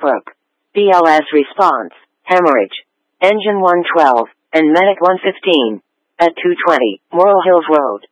Brook. BLS response, hemorrhage. Engine 112, and Medic 115. At 220, Morrill Hills Road.